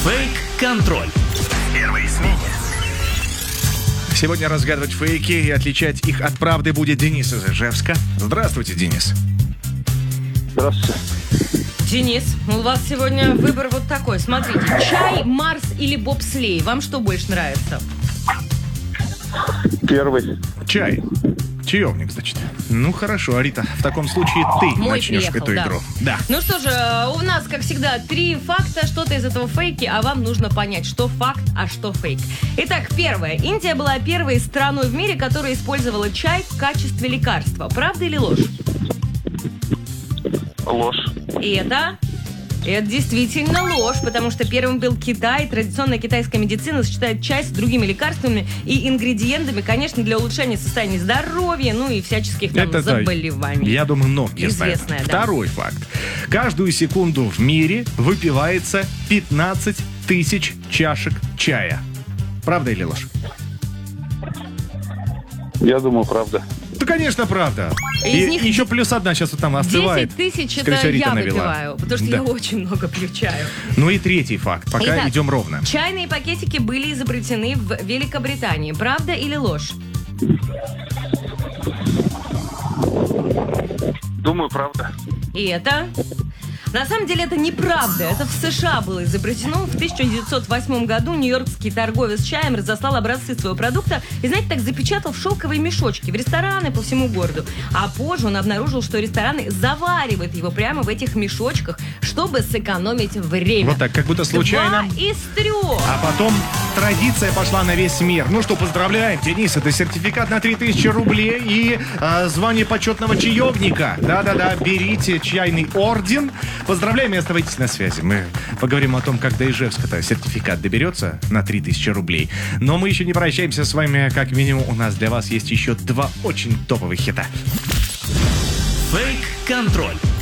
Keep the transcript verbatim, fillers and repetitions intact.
Фейк-контроль. Первой смене. Сегодня разгадывать фейки и отличать их от правды будет Денис из Ижевска. Здравствуйте, Денис. Здравствуйте. Денис, у вас сегодня выбор вот такой. Смотрите, чай, Марс или бобслей? Вам что больше нравится? Первый. Чай. Чаевник, значит. Ну, хорошо, Арита, в таком случае ты Мой начнешь приехал, эту да. игру. Да. Ну что же, у нас, как всегда, три факта, что-то из этого фейки, а вам нужно понять, что факт, а что фейк. Итак, первое. Индия была первой страной в мире, которая использовала чай в качестве лекарства. Правда или ложь? Ложь. И это... Это действительно ложь, потому что первым был Китай. Традиционная китайская медицина сочетает чай с другими лекарствами и ингредиентами, конечно, для улучшения состояния здоровья, ну и всяческих там Это, заболеваний. Да, я думаю, многие знают. Известная, да. Второй факт. Каждую секунду в мире выпивается пятнадцать тысяч чашек чая. Правда или ложь? Я думаю, правда. Да, конечно, правда. Из И них еще плюс одна сейчас вот там остывает. десять тысяч это Скорее всего, Рита я навела. выпиваю, потому что Да. я очень много пью чаю. Ну и третий факт. Пока Итак, идем ровно. Чайные пакетики были изобретены в Великобритании. Правда или ложь? Думаю, правда. И это... На самом деле это неправда. Это в США было изобретено. В тысяча девятьсот восьмом году нью-йоркский торговец чаем разослал образцы своего продукта и, знаете, так запечатал в шелковые мешочки в рестораны по всему городу. А позже он обнаружил, что рестораны заваривают его прямо в этих мешочках, чтобы сэкономить время. Вот так, как будто случайно. Два из трех. А потом традиция пошла на весь мир. Ну что, поздравляем, Денис, это сертификат на три тысячи рублей и э, звание почетного чаевника. Да-да-да, берите чайный орден. Поздравляем и оставайтесь на связи. Мы поговорим о том, как до Ижевска-то сертификат доберется на три тысячи рублей. Но мы еще не прощаемся с вами. Как минимум, у нас для вас есть еще два очень топовых хита. Фейк-контроль.